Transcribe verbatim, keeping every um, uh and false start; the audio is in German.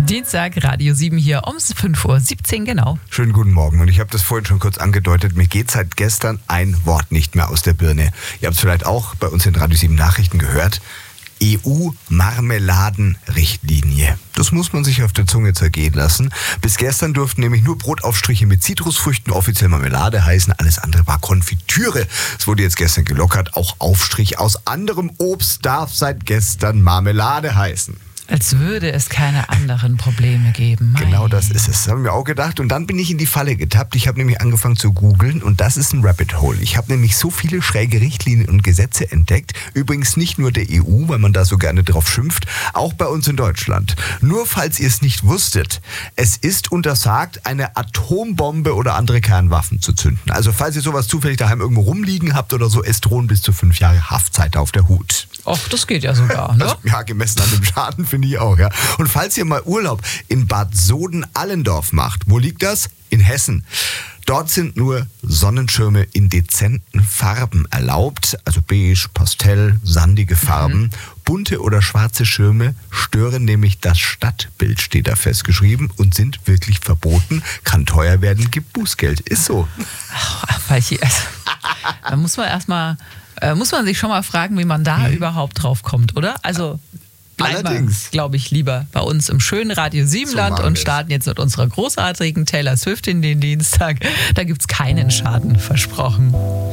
Dienstag, Radio sieben hier ums fünf Uhr siebzehn genau. Schönen guten Morgen. Und ich habe das vorhin schon kurz angedeutet, mir geht seit gestern ein Wort nicht mehr aus der Birne. Ihr habt es vielleicht auch bei uns in Radio sieben Nachrichten gehört. E U-Marmeladenrichtlinie. Das muss man sich auf der Zunge zergehen lassen. Bis gestern durften nämlich nur Brotaufstriche mit Zitrusfrüchten offiziell Marmelade heißen. Alles andere war Konfitüre. Es wurde jetzt gestern gelockert. Auch Aufstrich aus anderem Obst darf seit gestern Marmelade heißen. Als würde es keine anderen Probleme geben. Mein. Genau das ist es. Das haben wir auch gedacht. Und dann bin ich in die Falle getappt. Ich habe nämlich angefangen zu googeln und das ist ein Rabbit Hole. Ich habe nämlich so viele schräge Richtlinien und Gesetze entdeckt. Übrigens nicht nur der E U, weil man da so gerne drauf schimpft, auch bei uns in Deutschland. Nur falls ihr es nicht wusstet, es ist untersagt, eine Atombombe oder andere Kernwaffen zu zünden. Also falls ihr sowas zufällig daheim irgendwo rumliegen habt oder so, es drohen bis zu fünf Jahre Haftzeit auf der Hut. Ach, das geht ja sogar, ne? Also, ja, gemessen an dem Schaden finde ich auch, ja. Und falls ihr mal Urlaub in Bad Soden-Allendorf macht, wo liegt das? In Hessen. Dort sind nur Sonnenschirme in dezenten Farben erlaubt, also beige, Pastell, sandige Farben. Mhm. Bunte oder schwarze Schirme stören nämlich das Stadtbild, steht da festgeschrieben, und sind wirklich verboten. Kann teuer werden, gibt Bußgeld. Ist so. Ach, weil ich, also, da muss man erstmal, äh, muss man sich schon mal fragen, wie man da mhm. überhaupt drauf kommt, oder? Also bleiben wir, glaube ich, lieber bei uns im schönen Radio sieben Land so und starten jetzt mit unserer großartigen Taylor Swift in den Dienstag. Da gibt es keinen Schaden versprochen.